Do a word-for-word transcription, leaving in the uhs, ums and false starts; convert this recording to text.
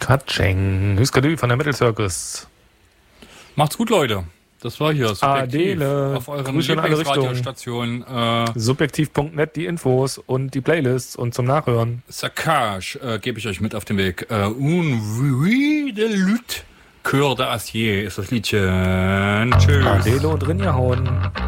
Katscheng. Hüskadü von der Metal Circus. Macht's gut, Leute. Das war hier Subjektiv Adele. auf euren Grüße in alle Lieblingsradiostationen. Äh, Subjektiv Punkt net, die Infos und die Playlists und zum Nachhören. Saccage äh, gebe ich euch mit auf den Weg. Äh, Un Vui de Lutte. Cœur d'Acier ist das Liedchen. Tschüss. Adele und Rinja hauen.